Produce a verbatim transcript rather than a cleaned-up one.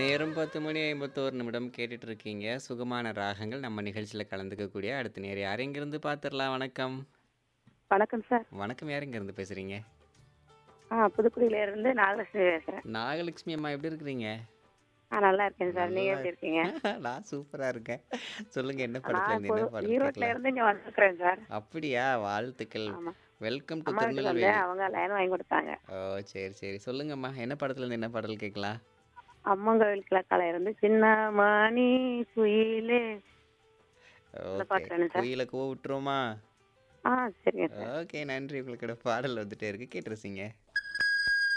நேரம் பத்து மணி ஐம்பத்தி ஒன்று நிமிடம் கேட்டுட்டு இருக்கீங்க. சுகமான ராகங்கள் நம்ம நிகழ்ச்சியில கலந்துக்கக்கூடிய அடுத்த நேரம் யார் எங்கிருந்து பார்த்துடலாம். வணக்கம். வணக்கம் சார். வணக்கம். யார் எங்கிருந்து பேசுறீங்க? ஆ புதுக்குடியில இருந்து நாகலட்சுமி பேசுறேன். நாகலட்சுமி அம்மா எப்படி இருக்கிறீங்க? ஆ நல்லா இருக்கேன் சார். நீங்க நல்லா எப்படி இருக்கீங்க? நான் சூப்பரா இருக்கேன். சொல்லுங்க என்ன படத்துல நான் இருந்து இப்போ என்ன பாடல் ஈரோட்ல கேட்கலாம்? இருந்து இங்க வந்திருக்கிறேன் சார். அப்படியா? வாழ்த்துக்கள். ஆமா. வெல்கம் டு அம்மா வீட்டுக்கு திருநெல்வேலி. வந்தேன். அவங்க லைன் வாங்கி கொடுத்தாங்க. ஓ சரி சரி. சொல்லுங்கம்மா என்ன படத்துல இருந்து என்ன பாடல் கேட்கலாம்? அம்மங்கோவில் கிழக்கால இருந்து சின்ன மணி குயிலே அந்த ஓகே. பாட்டு வேணும் சார். குயில கூவ விட்டுருவோமா? ஆ சரிங்க சார். ஓகே நன்றி. உங்களுக்கு பாடல் வந்துட்டே இருக்கு கேட்டு ரசிங்க.